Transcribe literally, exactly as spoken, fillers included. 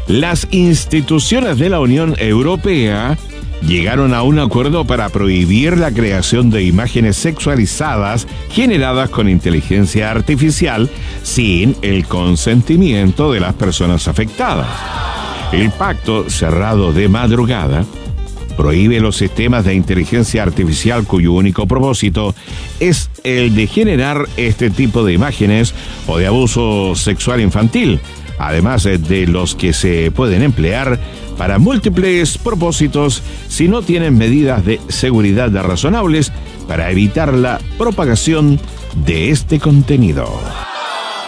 Las instituciones de la Unión Europea llegaron a un acuerdo para prohibir la creación de imágenes sexualizadas generadas con inteligencia artificial sin el consentimiento de las personas afectadas. El pacto, cerrado de madrugada, prohíbe los sistemas de inteligencia artificial cuyo único propósito es el de generar este tipo de imágenes o de abuso sexual infantil, además de los que se pueden emplear para múltiples propósitos si no tienen medidas de seguridad razonables para evitar la propagación de este contenido.